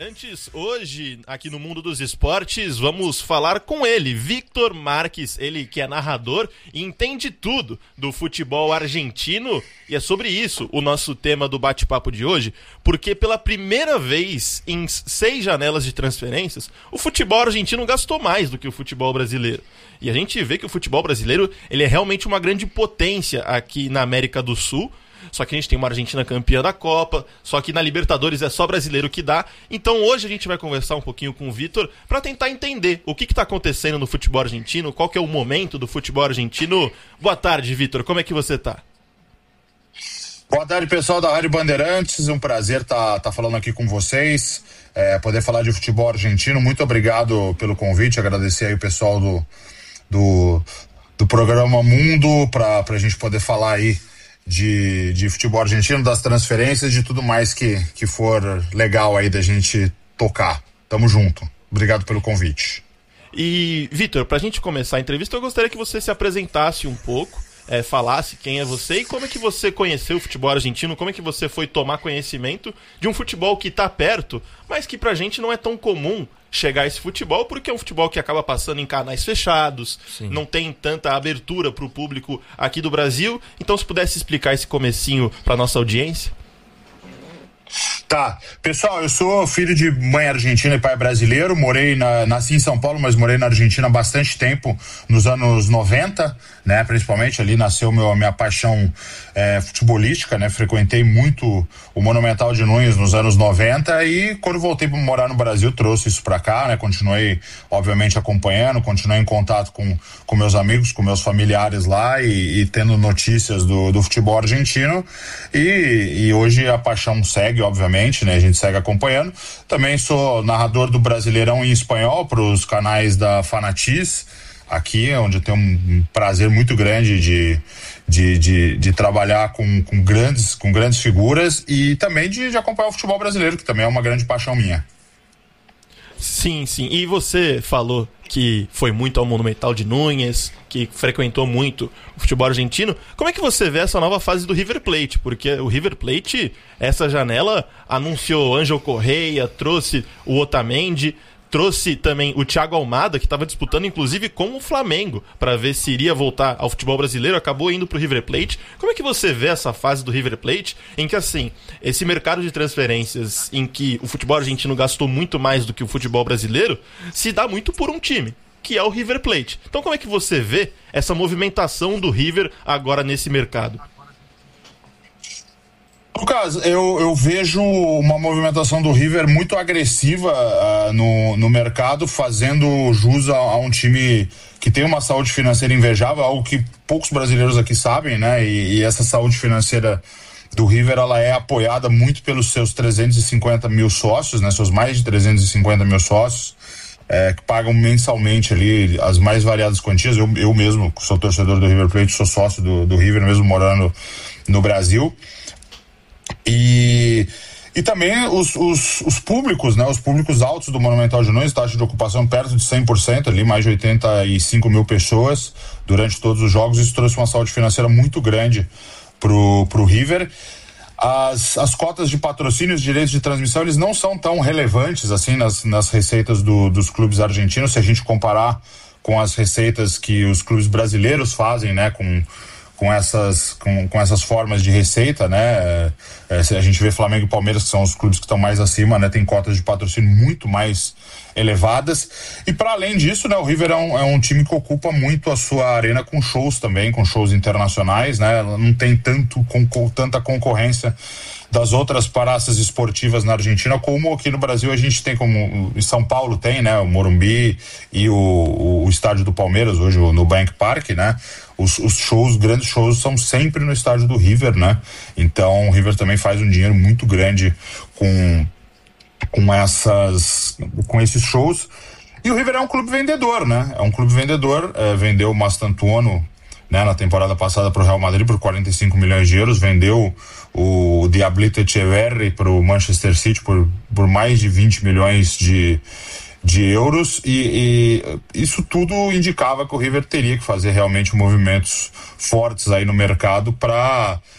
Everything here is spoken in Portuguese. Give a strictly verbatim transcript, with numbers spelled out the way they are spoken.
Antes, hoje, aqui no Mundo dos Esportes, vamos falar com ele, Victor Marques, ele que é narrador e entende tudo do futebol argentino. E é sobre isso o nosso tema do bate-papo de hoje, porque pela primeira vez em seis janelas de transferências, o futebol argentino gastou mais do que o futebol brasileiro. E a gente vê que o futebol brasileiro ele é realmente uma grande potência aqui na América do Sul. Só que a gente tem uma Argentina campeã da Copa, só que na Libertadores é só brasileiro que dá. Então hoje a gente vai conversar um pouquinho com o Victor para tentar entender o que está acontecendo no futebol argentino, qual que é o momento do futebol argentino. Boa tarde, Victor, como é que você tá? Boa tarde, pessoal da Rádio Bandeirantes, um prazer estar tá, tá falando aqui com vocês, é, poder falar de futebol argentino. Muito obrigado pelo convite, agradecer aí o pessoal do, do, do programa Mundo para a gente poder falar aí De, de futebol argentino, das transferências, de tudo mais que, que for legal aí da gente tocar. Tamo junto. Obrigado pelo convite. E, Victor, pra gente começar a entrevista, eu gostaria que você se apresentasse um pouco, é, falasse quem é você e como é que você conheceu o futebol argentino, como é que você foi tomar conhecimento de um futebol que tá perto, mas que pra gente não é tão comum chegar a esse futebol, porque é um futebol que acaba passando em canais fechados. Sim. Não tem tanta abertura para o público aqui do Brasil. Então, se pudesse explicar esse comecinho para nossa audiência. Tá, pessoal, eu sou filho de mãe argentina e pai brasileiro, morei na, nasci em São Paulo, mas morei na Argentina há bastante tempo, nos anos noventa, né, principalmente ali nasceu meu, minha paixão é, futebolística, né, frequentei muito o Monumental de Nunes nos anos noventa e quando voltei para morar no Brasil trouxe isso para cá, né, continuei obviamente acompanhando, continuei em contato com, com meus amigos, com meus familiares lá e, e tendo notícias do, do futebol argentino e, e hoje a paixão segue, obviamente, né? A gente segue acompanhando. Também sou narrador do Brasileirão em espanhol para os canais da Fanatiz, aqui, onde eu tenho um prazer muito grande de, de, de, de trabalhar com, com, grandes, com grandes figuras e também de, de acompanhar o futebol brasileiro, que também é uma grande paixão minha. Sim, sim. E você falou que foi muito ao Monumental de Núñez, que frequentou muito o futebol argentino. Como é que você vê essa nova fase do River Plate? Porque o River Plate, essa janela, anunciou Ângel Correia, trouxe o Otamendi, trouxe também o Thiago Almada, que estava disputando inclusive com o Flamengo, para ver se iria voltar ao futebol brasileiro, acabou indo para o River Plate. Como é que você vê essa fase do River Plate, em que assim, esse mercado de transferências, em que o futebol argentino gastou muito mais do que o futebol brasileiro, se dá muito por um time, que é o River Plate. Então como é que você vê essa movimentação do River agora nesse mercado? Lucas, eu, eu vejo uma movimentação do River muito agressiva uh, no, no mercado, fazendo jus a, a um time que tem uma saúde financeira invejável, algo que poucos brasileiros aqui sabem, né? E, e essa saúde financeira do River, ela é apoiada muito pelos seus trezentos e cinquenta mil sócios, né? Seus mais de trezentos e cinquenta mil sócios, é, que pagam mensalmente ali as mais variadas quantias. Eu, eu mesmo sou torcedor do River Plate, sou sócio do, do River, mesmo morando no Brasil. E, e também os, os, os públicos, né? Os públicos altos do Monumental de Nunes, taxa de ocupação perto de cem por cento ali, mais de oitenta e cinco mil pessoas durante todos os jogos. Isso trouxe uma saúde financeira muito grande pro, pro River. As, as cotas de patrocínio, os direitos de transmissão, eles não são tão relevantes assim nas, nas receitas do, dos clubes argentinos, se a gente comparar com as receitas que os clubes brasileiros fazem, né? Com com essas, com, com essas formas de receita, né? É, é, a gente vê Flamengo e Palmeiras, que são os clubes que estão mais acima, né? Tem cotas de patrocínio muito mais elevadas. E para além disso, né? O River é um, é um time que ocupa muito a sua arena com shows também, com shows internacionais, né? Ela não tem tanto, com, com tanta concorrência das outras praças esportivas na Argentina, como aqui no Brasil a gente tem, como em São Paulo tem, né? O Morumbi e o, o, o estádio do Palmeiras, hoje o Nubank Park, né? Os, os shows, grandes shows, são sempre no estádio do River, né? Então o River também faz um dinheiro muito grande com, com, essas, com esses shows. E o River é um clube vendedor, né? É um clube vendedor, é, vendeu o Mastantuono, né, na temporada passada para o Real Madrid por quarenta e cinco milhões de euros, vendeu o Diablito Echeverri para o Manchester City por, por mais de vinte milhões de de euros e, e isso tudo indicava que o River teria que fazer realmente movimentos fortes aí no mercado para